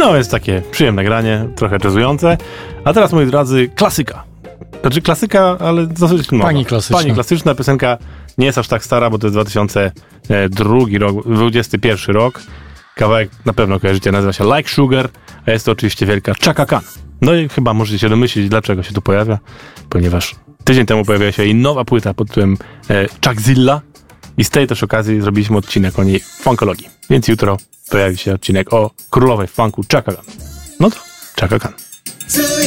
No, jest takie przyjemne granie, trochę jazzujące. A teraz, moi drodzy, klasyka. Znaczy klasyka, ale dosyć nowa. Pani klasyczna. Pani klasyczna piosenka nie jest aż tak stara, bo to jest 2002 rok, 2021 rok. Kawałek na pewno kojarzycie, nazywa się Like Sugar, a jest to oczywiście wielka Chaka Khan. No i chyba możecie się domyślić, dlaczego się tu pojawia, ponieważ tydzień temu pojawiła się jej nowa płyta pod tytułem Chuckzilla i z tej też okazji zrobiliśmy odcinek o niej w funkologii. Więc jutro pojawi się odcinek o królowej funku Chaka Khan. No to Chaka Khan.